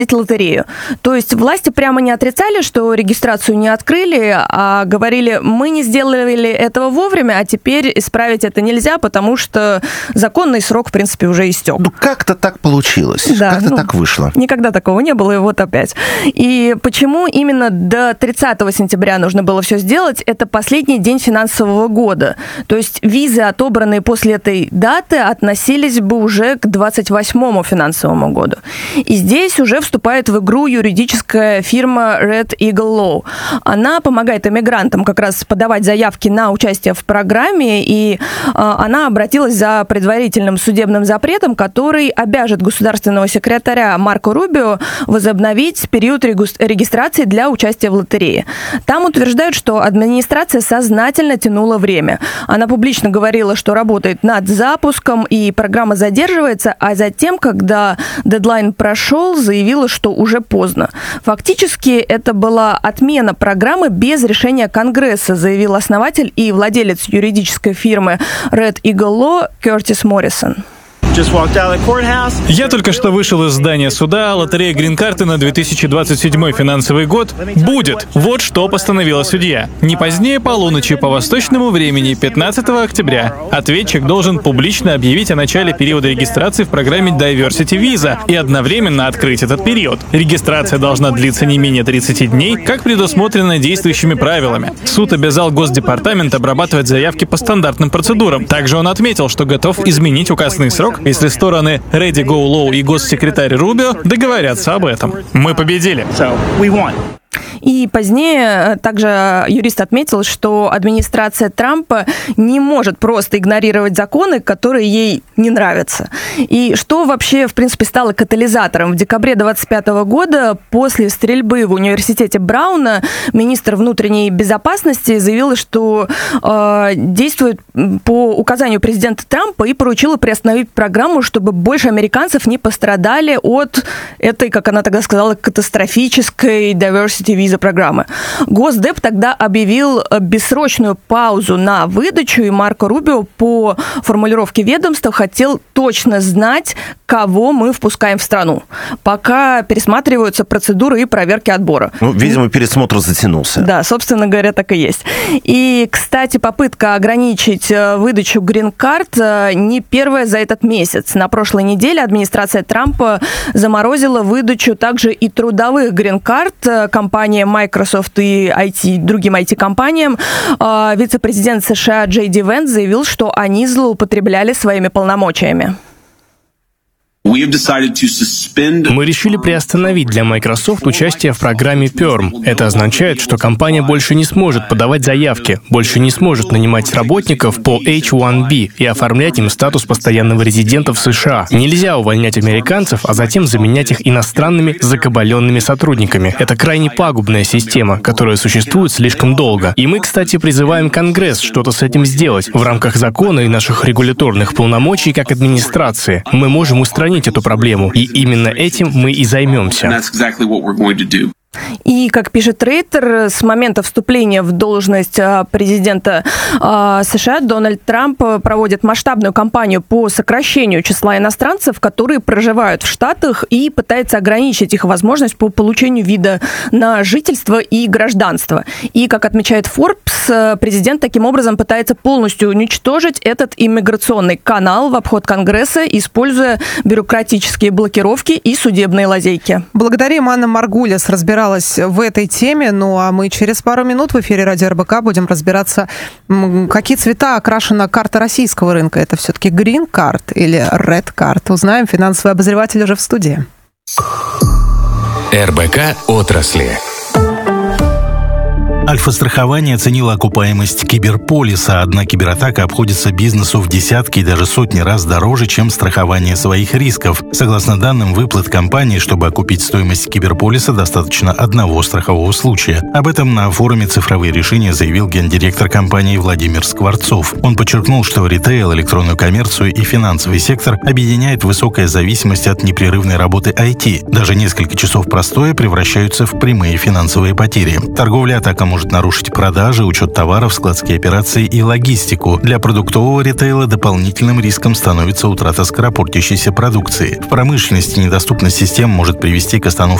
лотерею. То есть власти прямо не отрицали, что регистрацию не открыли, а говорили, мы не сделали этого вовремя, а теперь исправить это нельзя, потому что законный срок, в принципе, уже истек. Ну, как-то так получилось, да, как-то так вышло. Никогда такого не было, и вот опять. И почему именно до 30 сентября нужно было все сделать? Это последний день финансового года. То есть визы, отобранные после этой даты, относились бы уже к 28-му финансовому году. И здесь уже вступает в игру юридическая фирма Red Eagle Law. Она помогает иммигрантам как раз подавать заявки на участие в программе, и она обратилась за предварительным судебным запретом, который обяжет государственного секретаря Марко Рубио возобновить период регистрации для участия в лотерее. Там утверждают, что администрация сознательно тянула время. Она публично говорила, что работает над запуском, и программа задерживается, а затем, когда дедлайн прошел, заявила, что уже поздно. Фактически, это была отмена программы без решения Конгресса, заявил основатель и владелец юридической фирмы Red Eagle Law Кертис Моррисон. Я только что вышел из здания суда. Лотерея грин-карты на 2027 финансовый год будет. Вот что постановила судья. Не позднее полуночи по восточному времени 15 октября ответчик должен публично объявить о начале периода регистрации в программе Diversity Visa и одновременно открыть этот период. Регистрация должна длиться не менее 30 дней, как предусмотрено действующими правилами. Суд обязал Госдепартамент обрабатывать заявки по стандартным процедурам. Также он отметил, что готов изменить указанный срок, если стороны Ready Go Law и госсекретарь Рубио договорятся об этом. Мы победили. И позднее также юрист отметил, что администрация Трампа не может просто игнорировать законы, которые ей не нравятся. И что вообще, в принципе, стало катализатором? В декабре 2025 года после стрельбы в университете Брауна министр внутренней безопасности заявила, что действует по указанию президента Трампа и поручила приостановить программу, чтобы больше американцев не пострадали от этой, как она тогда сказала, катастрофической diversity visa программы. Госдеп тогда объявил бессрочную паузу на выдачу, и Марко Рубио по формулировке ведомства хотел точно знать, кого мы впускаем в страну, пока пересматриваются процедуры и проверки отбора. Ну, видимо, пересмотр затянулся. Да, собственно говоря, так и есть. И, кстати, попытка ограничить выдачу грин-карт не первая за этот месяц. На прошлой неделе администрация Трампа заморозила выдачу также и трудовых грин-карт компаниям Microsoft и другим IT-компаниям. Вице-президент США Джей Ди Венс заявил, что они злоупотребляли своими полномочиями. Мы решили приостановить для Microsoft участие в программе PERM. Это означает, что компания больше не сможет подавать заявки, больше не сможет нанимать работников по H-1B и оформлять им статус постоянного резидента в США. Нельзя увольнять американцев, а затем заменять их иностранными закабаленными сотрудниками. Это крайне пагубная система, которая существует слишком долго. И мы, кстати, призываем Конгресс что-то с этим сделать. В рамках закона и наших регуляторных полномочий как администрации мы можем устранить эту проблему, и именно этим мы и займемся. И, как пишет Рейтер, с момента вступления в должность президента США Дональд Трамп проводит масштабную кампанию по сокращению числа иностранцев, которые проживают в Штатах, и пытается ограничить их возможность по получению вида на жительство и гражданство. И, как отмечает Forbes, президент таким образом пытается полностью уничтожить этот иммиграционный канал в обход Конгресса, используя бюрократические блокировки и судебные лазейки. Благодарим. Анна Маргулис разбиралась в этой теме. Ну а мы через пару минут в эфире Радио РБК будем разбираться, какие цвета окрашена карта российского рынка. Это все-таки Green Card или Red Card? Узнаем. Финансовый обозреватель уже в студии. РБК отрасли. Альфа-страхование оценило окупаемость киберполиса. Одна кибератака обходится бизнесу в десятки и даже сотни раз дороже, чем страхование своих рисков. Согласно данным выплат компании, чтобы окупить стоимость киберполиса, достаточно одного страхового случая. Об этом на форуме «Цифровые решения» заявил гендиректор компании Владимир Скворцов. Он подчеркнул, что ритейл, электронную коммерцию и финансовый сектор объединяет высокая зависимость от непрерывной работы IT. Даже несколько часов простоя превращаются в прямые финансовые потери. Торговля атакам уже может нарушить продажи, учет товаров, складские операции и логистику. Для продуктового ритейла дополнительным риском становится утрата скоропортящейся продукции. В промышленности недоступность систем может привести к остановке